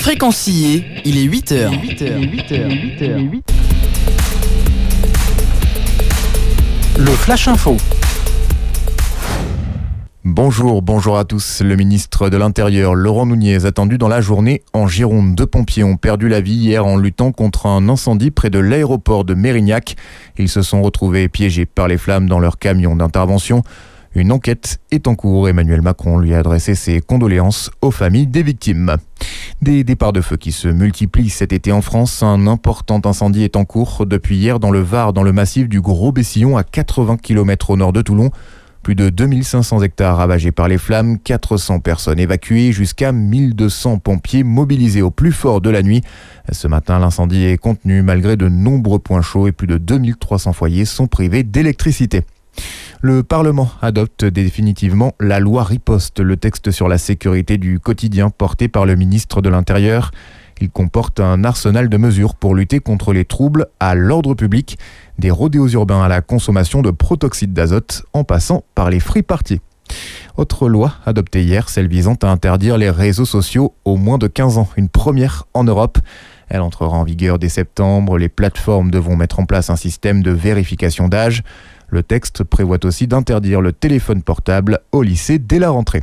Fréquencier, il est 8h. Le Flash Info. Bonjour à tous. Le ministre de l'Intérieur, Laurent Nunez, attendu dans la journée en Gironde. 2 pompiers ont perdu la vie hier en luttant contre un incendie près de l'aéroport de Mérignac. Ils se sont retrouvés piégés par les flammes dans leur camion d'intervention. Une enquête est en cours. Emmanuel Macron lui a adressé ses condoléances aux familles des victimes. Des départs de feu qui se multiplient cet été en France. Un important incendie est en cours depuis hier dans le Var, dans le massif du Gros-Bessillon, à 80 km au nord de Toulon. Plus de 2500 hectares ravagés par les flammes, 400 personnes évacuées, jusqu'à 1200 pompiers mobilisés au plus fort de la nuit. Ce matin, l'incendie est contenu malgré de nombreux points chauds et plus de 2300 foyers sont privés d'électricité. Le Parlement adopte définitivement la loi Riposte, le texte sur la sécurité du quotidien porté par le ministre de l'Intérieur. Il comporte un arsenal de mesures pour lutter contre les troubles à l'ordre public, des rodéos urbains à la consommation de protoxyde d'azote, en passant par les free parties. Autre loi adoptée hier, celle visant à interdire les réseaux sociaux aux moins de 15 ans, une première en Europe. Elle entrera en vigueur dès septembre. Les plateformes devront mettre en place un système de vérification d'âge. Le texte prévoit aussi d'interdire le téléphone portable au lycée dès la rentrée.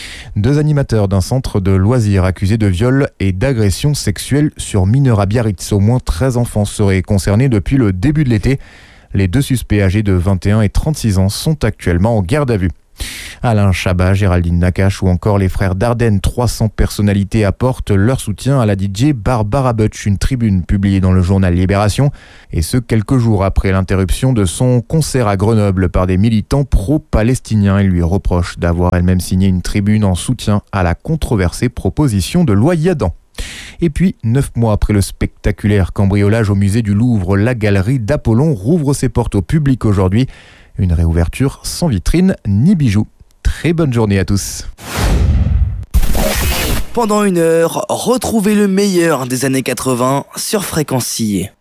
2 animateurs d'un centre de loisirs accusés de viol et d'agression sexuelle sur mineurs à Biarritz. Au moins 13 enfants seraient concernés depuis le début de l'été. Les 2 suspects âgés de 21 et 36 ans sont actuellement en garde à vue. Alain Chabat, Géraldine Nakache ou encore les frères Dardenne, 300 personnalités apportent leur soutien à la DJ Barbara Butch, une tribune publiée dans le journal Libération, et ce quelques jours après l'interruption de son concert à Grenoble par des militants pro-palestiniens. Ils lui reprochent d'avoir elle-même signé une tribune en soutien à la controversée proposition de loi Yadan. Et puis, 9 mois après le spectaculaire cambriolage au musée du Louvre, la galerie d'Apollon rouvre ses portes au public aujourd'hui. Une réouverture sans vitrine ni bijoux. Très bonne journée à tous. Pendant 1 heure, retrouvez le meilleur des années 80 sur Fréquencier.